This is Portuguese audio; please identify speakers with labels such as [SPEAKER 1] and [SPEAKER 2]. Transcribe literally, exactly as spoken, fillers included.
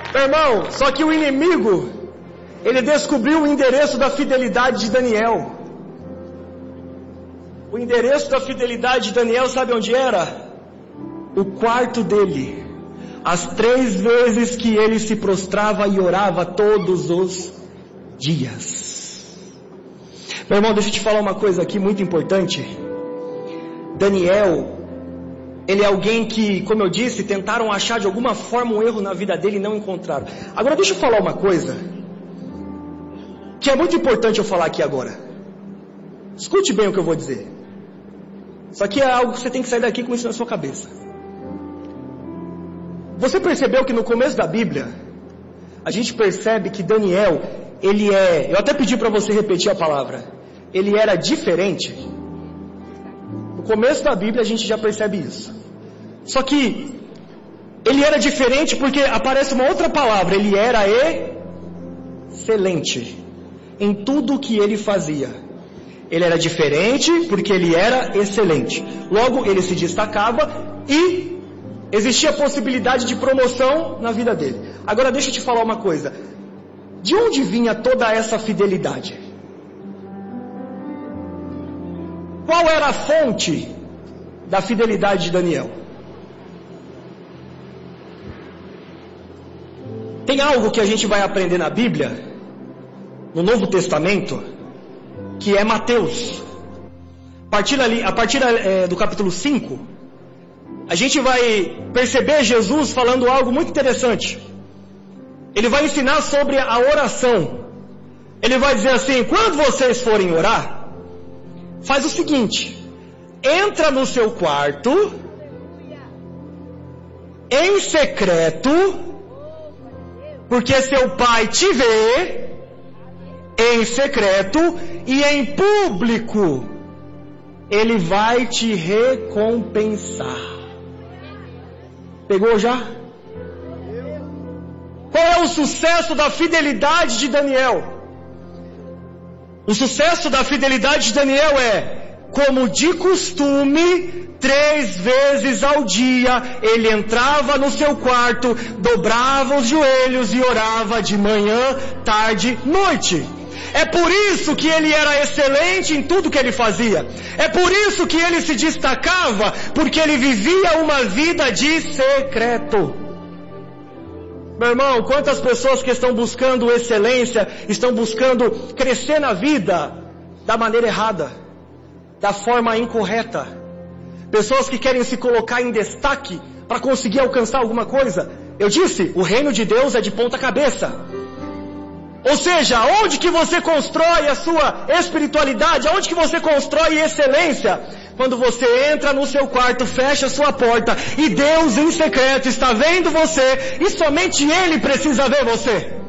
[SPEAKER 1] Meu irmão, só que o inimigo, ele descobriu o endereço da fidelidade de Daniel. O endereço da fidelidade de Daniel, sabe onde era? O quarto dele. As três vezes que ele se prostrava e orava todos os dias. Meu irmão, deixa eu te falar uma coisa aqui muito importante. Daniel, ele é alguém que, como eu disse, tentaram achar de alguma forma um erro na vida dele e não encontraram. Agora deixa eu falar uma coisa que é muito importante eu falar aqui agora. Escute bem o que eu vou dizer. Isso aqui é algo que você tem que sair daqui com isso na sua cabeça. Você percebeu que no começo da Bíblia, a gente percebe que Daniel, ele é... Eu até pedi para você repetir a palavra. Ele era diferente. No começo da Bíblia a gente já percebe isso. Só que ele era diferente porque aparece uma outra palavra. Ele era excelente em tudo que ele fazia. Ele era diferente porque ele era excelente. Logo, ele se destacava e existia a possibilidade de promoção na vida dele. Agora deixa eu te falar uma coisa. De onde vinha toda essa fidelidade? Qual era a fonte da fidelidade de Daniel? Tem algo que a gente vai aprender na Bíblia, no Novo Testamento, que é Mateus. A partir, ali, a partir é, do capítulo cinco, a gente vai perceber Jesus falando algo muito interessante. Ele vai ensinar sobre a oração. Ele vai dizer assim: quando vocês forem orar, faz o seguinte: entra no seu quarto, em secreto, porque seu pai te vê, em secreto, e em público ele vai te recompensar. Pegou já? Qual é o sucesso da fidelidade de Daniel? O sucesso da fidelidade de Daniel é, como de costume, três vezes ao dia, ele entrava no seu quarto, dobrava os joelhos e orava de manhã, tarde, noite. É por isso que ele era excelente em tudo que ele fazia. É por isso que ele se destacava, porque ele vivia uma vida de secreto. Meu irmão, quantas pessoas que estão buscando excelência, estão buscando crescer na vida da maneira errada, da forma incorreta. Pessoas que querem se colocar em destaque para conseguir alcançar alguma coisa. Eu disse, o reino de Deus é de ponta cabeça. Ou seja, onde que você constrói a sua espiritualidade, onde que você constrói excelência? Quando você entra no seu quarto, fecha a sua porta e Deus em secreto está vendo você e somente Ele precisa ver você.